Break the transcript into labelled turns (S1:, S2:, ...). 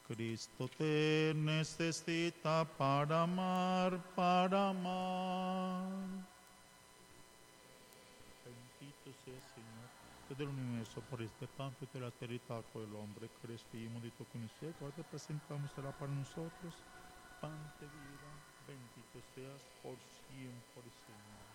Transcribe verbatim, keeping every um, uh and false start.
S1: Cristo te necesita para amar, para amar. Bendito sea Señor, Dios del universo, por este pan que te la tierra con el hombre que recibimos de tu conocimiento, ahora te presentamos será para nosotros pan de vida. Bendito seas por siempre, Señor.